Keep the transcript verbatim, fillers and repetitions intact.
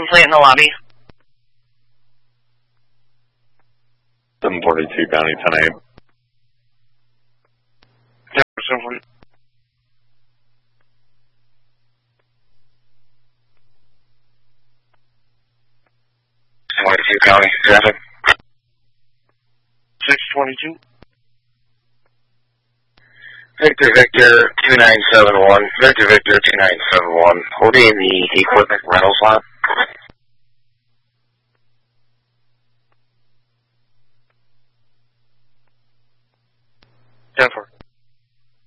license plate in the lobby. seven forty-two County ten eight. Jefferson. twenty-two County traffic. six twenty-two. Victor Victor two nine seven one. Victor Victor two nine seven one. Holding the equipment rental slot. ten four.